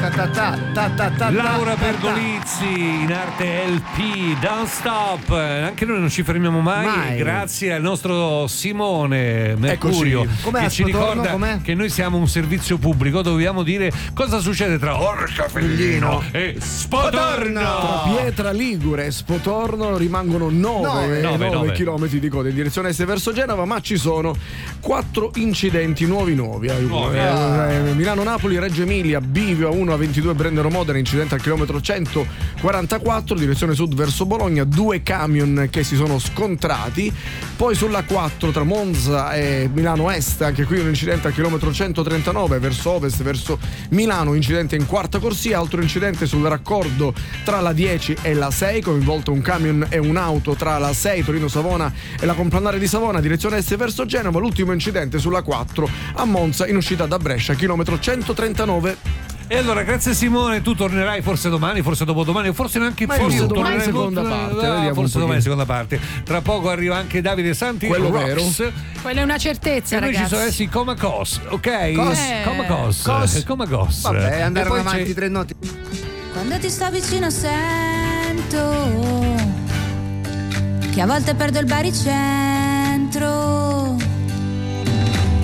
Laura Pergolizzi in arte LP, Don't Stop. Anche noi non ci fermiamo mai. Grazie al nostro Simone Mercurio che ci ricorda che noi siamo un servizio pubblico. Dobbiamo dire cosa succede tra Orcafiglino e Spotorno. Tra Pietra Ligure e Spotorno rimangono 9 chilometri di coda in direzione est verso Genova, ma ci sono 4 incidenti nuovi. Milano-Napoli, Reggio Emilia, Bivio A1 A22 Brendero-Modena, incidente al chilometro 144, direzione sud verso Bologna, 2 camion che si sono scontrati. Poi sulla 4 tra Monza e Milano Est, anche qui un incidente al chilometro 139 verso ovest verso Milano, incidente in quarta corsia. Altro incidente sul raccordo tra la 10 e la 6, coinvolto un camion e un'auto tra la 6 Torino-Savona e la Complanare di Savona, direzione est verso Genova. L'ultimo incidente sulla 4 a Monza in uscita da Brescia, chilometro 139. E allora, grazie Simone, tu tornerai forse domani, forse dopodomani, o forse neanche più. Forse domani seconda parte. Forse domani seconda parte. Tra poco arriva anche Davide Santi. Quello Rocks. vero. Quella è una certezza, e noi ragazzi. ci sono essi Comacos, ok? Cos. Comacos. Vabbè, andarono avanti 3 notti. Quando ti sto vicino sento che a volte perdo il baricentro.